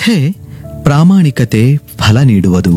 ಕಥೆ ಪ್ರಾಮಾಣಿಕತೆ ಫಲ ನೀಡುವುದು.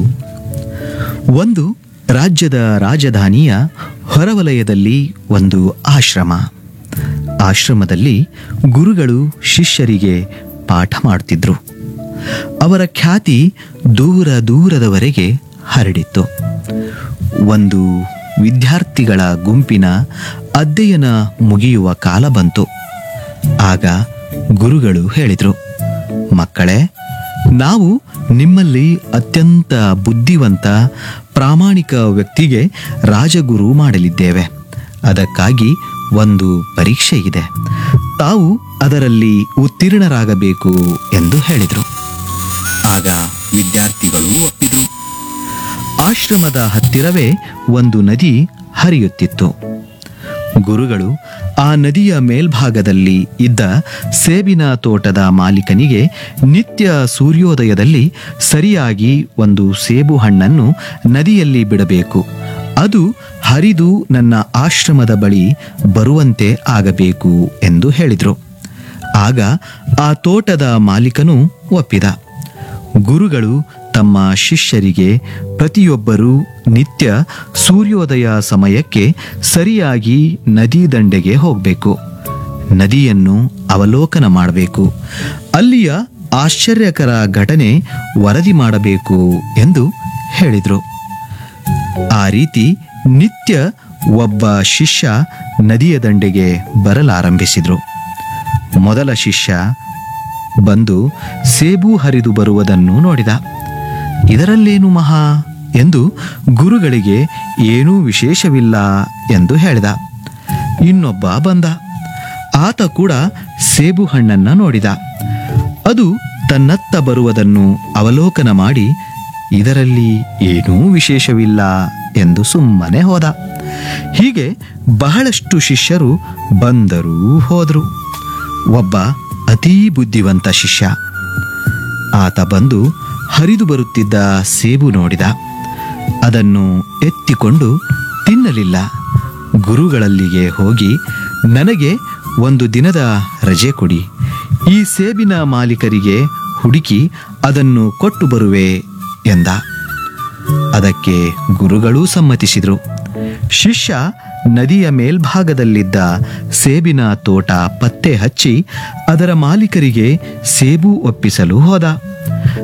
ಒಂದು ರಾಜ್ಯದ ರಾಜಧಾನಿಯ ಹೊರವಲಯದಲ್ಲಿ ಒಂದು ಆಶ್ರಮ. ಆಶ್ರಮದಲ್ಲಿ ಗುರುಗಳು ಶಿಷ್ಯರಿಗೆ ಪಾಠ ಮಾಡುತ್ತಿದ್ದರು. ಅವರ ಖ್ಯಾತಿ ದೂರ ದೂರದವರೆಗೆ ಹರಡಿತ್ತು. ಒಂದು ವಿದ್ಯಾರ್ಥಿಗಳ ಗುಂಪಿನ ಅಧ್ಯಯನ ಮುಗಿಯುವ ಕಾಲ ಬಂತು. ಆಗ ಗುರುಗಳು ಹೇಳಿದರು, ಮಕ್ಕಳೇ, ನಾವು ನಿಮ್ಮಲ್ಲಿ ಅತ್ಯಂತ ಬುದ್ಧಿವಂತ ಪ್ರಾಮಾಣಿಕ ವ್ಯಕ್ತಿಗೆ ರಾಜಗುರು ಮಾಡಲಿದ್ದೇವೆ. ಅದಕ್ಕಾಗಿ ಒಂದು ಪರೀಕ್ಷೆ ಇದೆ. ತಾವು ಅದರಲ್ಲಿ ಉತ್ತೀರ್ಣರಾಗಬೇಕು ಎಂದು ಹೇಳಿದರು. ಆಗ ವಿದ್ಯಾರ್ಥಿಗಳು ಒಪ್ಪಿದರು. ಆಶ್ರಮದ ಹತ್ತಿರವೇ ಒಂದು ನದಿ ಹರಿಯುತ್ತಿತ್ತು. ಗುರುಗಳು ಆ ನದಿಯ ಮೇಲ್ಭಾಗದಲ್ಲಿ ಇದ್ದ ಸೇಬಿನ ತೋಟದ ಮಾಲೀಕನಿಗೆ ನಿತ್ಯ ಸೂರ್ಯೋದಯದಲ್ಲಿ ಸರಿಯಾಗಿ ಒಂದು ಸೇಬು ಹಣ್ಣನ್ನು ನದಿಯಲ್ಲಿ ಬಿಡಬೇಕು. ಅದು ಹರಿದು ನನ್ನ ಆಶ್ರಮದ ಬಳಿ ಬರುವಂತೆ ಆಗಬೇಕು ಎಂದು ಹೇಳಿದರು. ಆಗ ಆ ತೋಟದ ಮಾಲೀಕನು ಒಪ್ಪಿದ. ಗುರುಗಳು ತಮ್ಮ ಶಿಷ್ಯರಿಗೆ ಪ್ರತಿಯೊಬ್ಬರೂ ನಿತ್ಯ ಸೂರ್ಯೋದಯ ಸಮಯಕ್ಕೆ ಸರಿಯಾಗಿ ನದಿ ದಂಡೆಗೆ ಹೋಗಬೇಕು. ನದಿಯನ್ನು ಅವಲೋಕನ ಮಾಡಬೇಕು. ಅಲ್ಲಿಯ ಆಶ್ಚರ್ಯಕರ ಘಟನೆ ವರದಿ ಮಾಡಬೇಕು ಎಂದು ಹೇಳಿದರು. ಆ ರೀತಿ ನಿತ್ಯ ಒಬ್ಬ ಶಿಷ್ಯ ನದಿಯ ದಂಡೆಗೆ ಬರಲಾರಂಭಿಸಿದರು. ಮೊದಲ ಶಿಷ್ಯ ಬಂದು ಸೇಬು ಹರಿದು ಬರುವುದನ್ನು ನೋಡಿದ. ಇದರಲ್ಲೇನು ಮಹಾ ಎಂದು ಗುರುಗಳಿಗೆ ಏನೂ ವಿಶೇಷವಿಲ್ಲ ಎಂದು ಹೇಳಿದ. ಇನ್ನೊಬ್ಬ ಬಂದ. ಆತ ಕೂಡ ಸೇಬು ಹಣ್ಣನ್ನು ನೋಡಿದ. ಅದು ತನ್ನತ್ತ ಬರುವುದನ್ನು ಅವಲೋಕನ ಮಾಡಿ ಇದರಲ್ಲಿ ಏನೂ ವಿಶೇಷವಿಲ್ಲ ಎಂದು ಸುಮ್ಮನೆ ಹೋದ. ಹೀಗೆ ಬಹಳಷ್ಟು ಶಿಷ್ಯರು ಬಂದರೂ ಹೋದರು. ಒಬ್ಬ ಅತೀ ಬುದ್ಧಿವಂತ ಶಿಷ್ಯ. ಆತ ಬಂದು ಹರಿದು ಬರುತ್ತಿದ್ದ ಸೇಬು ನೋಡಿದ. ಅದನ್ನು ಎತ್ತಿಕೊಂಡು ತಿನ್ನಲಿಲ್ಲ. ಗುರುಗಳಲ್ಲಿಗೆ ಹೋಗಿ, ನನಗೆ ಒಂದು ದಿನದ ರಜೆ ಕೊಡಿ, ಈ ಸೇಬಿನ ಮಾಲೀಕರಿಗೆ ಹುಡುಕಿ ಅದನ್ನು ಕೊಟ್ಟು ಬರುವೆ ಎಂದ. ಅದಕ್ಕೆ ಗುರುಗಳೂ ಸಮ್ಮತಿಸಿದರು. ಶಿಷ್ಯ ನದಿಯ ಮೇಲ್ಭಾಗದಲ್ಲಿದ್ದ ಸೇಬಿನ ತೋಟ ಪತ್ತೆ ಹಚ್ಚಿ ಅದರ ಮಾಲೀಕರಿಗೆ ಸೇಬು ಒಪ್ಪಿಸಲು ಹೋದ.